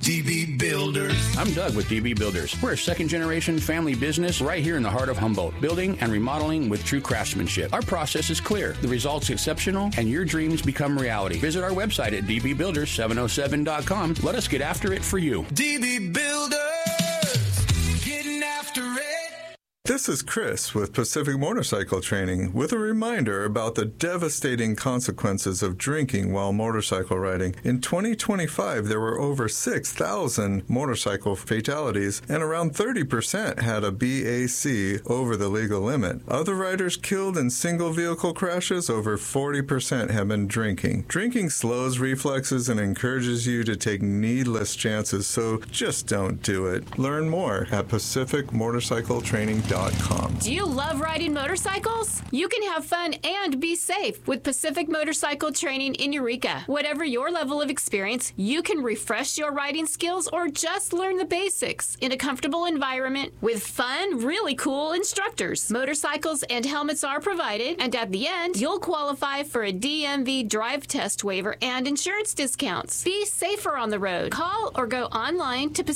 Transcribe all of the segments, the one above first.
DB Builders. I'm Doug with DB Builders. We're a second-generation family business right here in the heart of Humboldt, building and remodeling with true craftsmanship. Our process is clear, the results exceptional, and your dreams become reality. Visit our website at dbbuilders707.com. Let us get after it for you. DB Builders, getting after it. This is Chris with Pacific Motorcycle Training with a reminder about the devastating consequences of drinking while motorcycle riding. In 2025, there were over 6,000 motorcycle fatalities, and around 30% had a BAC over the legal limit. Other riders killed in single vehicle crashes, over 40% have been drinking. Drinking slows reflexes and encourages you to take needless chances, so just don't do it. Learn more at PacificMotorcycleTraining.com. Do you love riding motorcycles? You can have fun and be safe with Pacific Motorcycle Training in Eureka. Whatever your level of experience, you can refresh your riding skills or just learn the basics in a comfortable environment with fun, really cool instructors. Motorcycles and helmets are provided, and at the end, you'll qualify for a DMV drive test waiver and insurance discounts. Be safer on the road. Call or go online to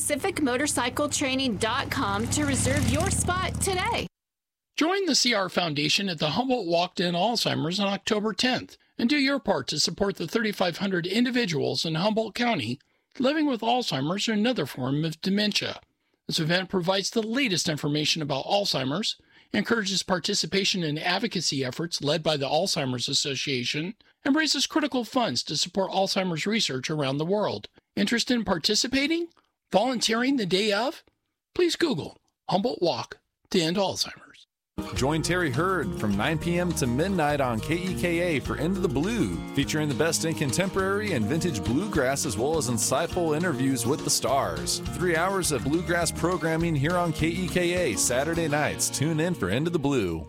PacificMotorcycleTraining.com to reserve your spot today. Join the CR Foundation at the Humboldt Walk to End Alzheimer's on October 10th and do your part to support the 3,500 individuals in Humboldt County living with Alzheimer's or another form of dementia. This event provides the latest information about Alzheimer's, encourages participation in advocacy efforts led by the Alzheimer's Association, and raises critical funds to support Alzheimer's research around the world. Interested in participating? Volunteering the day of? Please Google Humboldt Walk to End Alzheimer's. Join Terry Hurd from 9 p.m. to midnight on KEKA for Into the Blue, featuring the best in contemporary and vintage bluegrass as well as insightful interviews with the stars. 3 hours of bluegrass programming here on KEKA Saturday nights. Tune in for Into the Blue.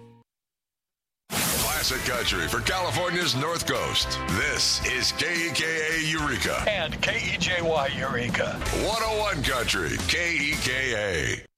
Classic country for California's North Coast. This is KEKA Eureka. And KEJY Eureka. 101 Country, KEKA.